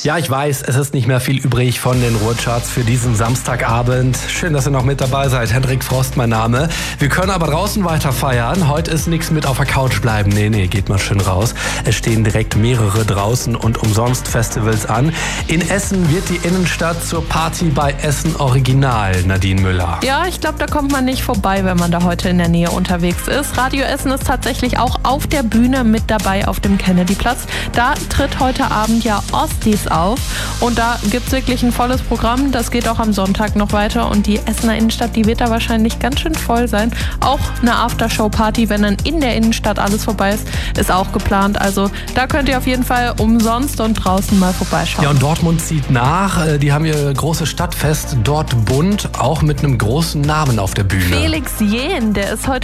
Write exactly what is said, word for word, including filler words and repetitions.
Ja, ich weiß, es ist nicht mehr viel übrig von den Ruhrcharts für diesen Samstagabend. Schön, dass ihr noch mit dabei seid. Hendrik Frost, mein Name. Wir können aber draußen weiter feiern. Heute ist nichts mit auf der Couch bleiben. Nee, nee, geht mal schön raus. Es stehen direkt mehrere draußen und umsonst Festivals an. In Essen wird die Innenstadt zur Party bei Essen Original, Nadine Müller. Ja, ich glaube, da kommt man nicht vorbei, wenn man da heute in der Nähe unterwegs ist. Radio Essen ist tatsächlich auch auf der Bühne mit dabei auf dem Kennedyplatz. Da tritt heute Abend ja Ostis auf und da gibt es wirklich ein volles Programm. Das geht auch am Sonntag noch weiter und die Essener Innenstadt, die wird da wahrscheinlich ganz schön voll sein. Auch eine Aftershow-Party, wenn dann in der Innenstadt alles vorbei ist, ist auch geplant. Also da könnt ihr auf jeden Fall umsonst und draußen mal vorbeischauen. Ja, und Dortmund zieht nach. Die haben ihr großes Stadtfest dort bunt, auch mit einem großen Namen auf der Bühne. Felix Jähn, der ist heute